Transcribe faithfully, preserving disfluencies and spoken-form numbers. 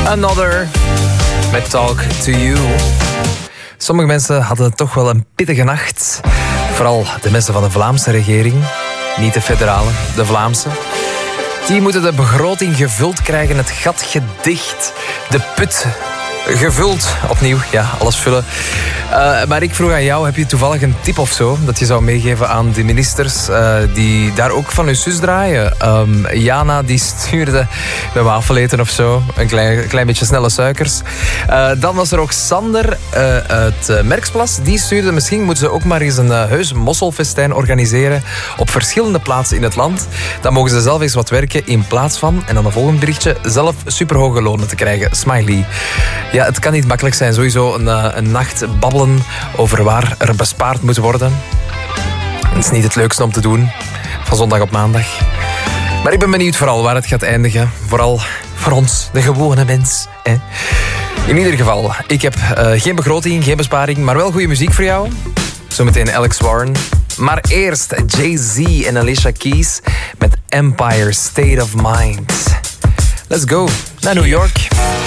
Another met Talk to You. Sommige mensen hadden toch wel een pittige nacht. Vooral de mensen van de Vlaamse regering. Niet de federale, de Vlaamse. Die moeten de begroting gevuld krijgen, het gat gedicht. De put gevuld. Opnieuw, ja, alles vullen. Uh, maar ik vroeg aan jou, heb je toevallig een tip of zo dat je zou meegeven aan de ministers uh, die daar ook van hun zus draaien? Um, Jana, die stuurde bij wafel eten of zo. Een klein, klein beetje snelle suikers. Uh, dan was er ook Sander uh, uit uh, Merksplas. Die stuurde, misschien moeten ze ook maar eens een uh, heus mosselfestijn organiseren op verschillende plaatsen in het land. Dan mogen ze zelf eens wat werken in plaats van, en dan een volgend berichtje, zelf superhoge lonen te krijgen. Smiley. Ja, het kan niet makkelijk zijn. Sowieso een, uh, een nacht babbelen over waar er bespaard moet worden. Het is niet het leukste om te doen. Van zondag op maandag. Maar ik ben benieuwd vooral waar het gaat eindigen. Vooral voor ons, de gewone mens. Hè? In ieder geval, ik heb uh, geen begroting, geen besparing, maar wel goede muziek voor jou. Zometeen Alex Warren. Maar eerst Jay-Z en Alicia Keys met Empire State of Mind. Let's go naar New York.